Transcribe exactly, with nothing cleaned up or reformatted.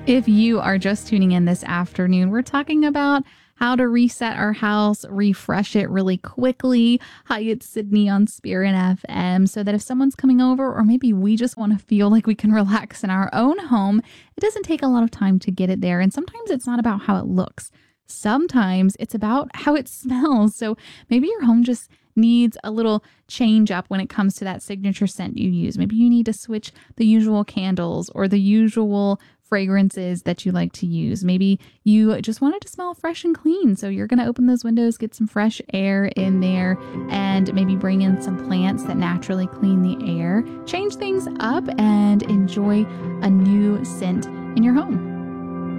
If you are just tuning in this afternoon, we're talking about how to reset our house, refresh it really quickly. Hi, it's Sydney on Spirit F M, so that if someone's coming over, or maybe we just want to feel like we can relax in our own home, it doesn't take a lot of time to get it there. And sometimes it's not about how it looks. Sometimes it's about how it smells. So maybe your home just needs a little change up when it comes to that signature scent you use. Maybe you need to switch the usual candles or the usual fragrances that you like to use. Maybe you just want it to smell fresh and clean. So you're going to open those windows, get some fresh air in there, and maybe bring in some plants that naturally clean the air. Change things up and enjoy a new scent in your home.